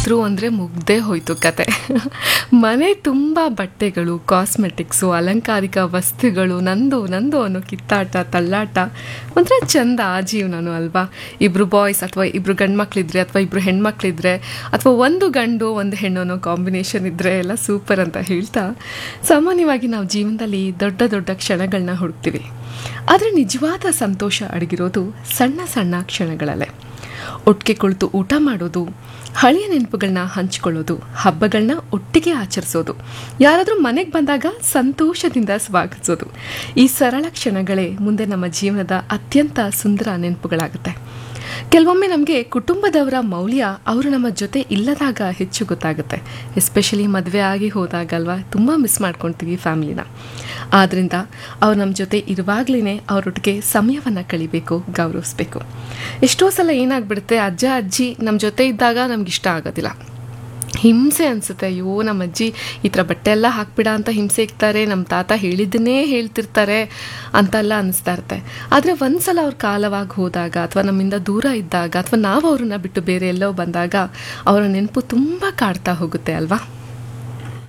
ಇದ್ರು ಅಂದರೆ ಮುಗ್ದೇ ಹೋಯ್ತು ಕತೆ. ಮನೆ ತುಂಬ ಬಟ್ಟೆಗಳು, ಕಾಸ್ಮೆಟಿಕ್ಸು, ಅಲಂಕಾರಿಕ ವಸ್ತುಗಳು, ನಂದು ನಂದು ಅನ್ನೋ ಕಿತ್ತಾಟ, ತಳ್ಳಾಟ, ಒಂಥರ ಚಂದ ಆ ಜೀವನನು ಅಲ್ವಾ. ಇಬ್ರು ಬಾಯ್ಸ್ ಅಥವಾ ಇಬ್ರು ಗಂಡು ಮಕ್ಕಳಿದ್ರೆ ಅಥವಾ ಇಬ್ರು ಹೆಣ್ಮಕ್ಳಿದ್ರೆ ಅಥವಾ ಒಂದು ಗಂಡು ಒಂದು ಹೆಣ್ಣು ಅನ್ನೋ ಕಾಂಬಿನೇಷನ್ ಇದ್ದರೆ ಎಲ್ಲ ಸೂಪರ್ ಅಂತ ಹೇಳ್ತಾ, ಸಾಮಾನ್ಯವಾಗಿ ನಾವು ಜೀವನದಲ್ಲಿ ದೊಡ್ಡ ದೊಡ್ಡ ಕ್ಷಣಗಳನ್ನ ಹುಡುಕ್ತೀವಿ. ಆದರೆ ನಿಜವಾದ ಸಂತೋಷ ಅಡಗಿರೋದು ಸಣ್ಣ ಸಣ್ಣ ಕ್ಷಣಗಳಲ್ಲೇ. ಒಟ್ಟಿಗೆ ಕುಳಿತು ಊಟ ಮಾಡೋದು, ಹಳೆಯ ನೆನಪುಗಳನ್ನ ಹಂಚಿಕೊಳ್ಳೋದು, ಹಬ್ಬಗಳನ್ನ ಒಟ್ಟಿಗೆ ಆಚರಿಸೋದು, ಯಾರಾದರೂ ಮನೆಗೆ ಬಂದಾಗ ಸಂತೋಷದಿಂದ ಸ್ವಾಗತಿಸೋದು, ಈ ಸರಳ ಕ್ಷಣಗಳೇ ಮುಂದೆ ನಮ್ಮ ಜೀವನದ ಅತ್ಯಂತ ಸುಂದರ ನೆನಪುಗಳಾಗುತ್ತೆ. ಕೆಲವೊಮ್ಮೆ ನಮಗೆ ಕುಟುಂಬದವರ ಮೌಲ್ಯ ಅವರು ನಮ್ಮ ಜೊತೆ ಇಲ್ಲದಾಗ ಹೆಚ್ಚು ಗೊತ್ತಾಗುತ್ತೆ. ಎಸ್ಪೆಷಲಿ ಮದುವೆ ಆಗಿ ಹೋದಾಗಲ್ವಾ ತುಂಬ ಮಿಸ್ ಮಾಡ್ಕೊಳ್ತೀವಿ ಫ್ಯಾಮಿಲಿನ. ಆದ್ದರಿಂದ ಅವ್ರು ನಮ್ಮ ಜೊತೆ ಇರುವಾಗಲೇ ಅವರೊಟ್ಟಿಗೆ ಸಮಯವನ್ನು ಕಳಿಬೇಕು, ಗೌರವಿಸ್ಬೇಕು. ಎಷ್ಟೋ ಸಲ ಏನಾಗ್ಬಿಡುತ್ತೆ, ಅಜ್ಜ ಅಜ್ಜಿ ನಮ್ಮ ಜೊತೆ ಇದ್ದಾಗ ನಮ್ಗೆ ಇಷ್ಟ ಆಗೋದಿಲ್ಲ, ಹಿಂಸೆ ಅನಿಸುತ್ತೆ. ಅಯ್ಯೋ ನಮ್ಮ ಅಜ್ಜಿ ಈ ಥರ ಬಟ್ಟೆ ಎಲ್ಲ ಹಾಕ್ಬಿಡ ಅಂತ ಹಿಂಸೆ ಇಕ್ತಾರೆ, ನಮ್ಮ ತಾತ ಹೇಳಿದ್ದನ್ನೇ ಹೇಳ್ತಿರ್ತಾರೆ ಅಂತೆಲ್ಲ ಅನಿಸ್ತಾ ಇರುತ್ತೆ. ಆದರೆ ಒಂದ್ಸಲ ಅವ್ರ ಕಾಲವಾಗಿ ಹೋದಾಗ ಅಥವಾ ನಮ್ಮಿಂದ ದೂರ ಇದ್ದಾಗ ಅಥವಾ ನಾವು ಅವ್ರನ್ನ ಬಿಟ್ಟು ಬೇರೆ ಎಲ್ಲೋ ಬಂದಾಗ ಅವರ ನೆನಪು ತುಂಬ ಕಾಡ್ತಾ ಹೋಗುತ್ತೆ ಅಲ್ವಾ.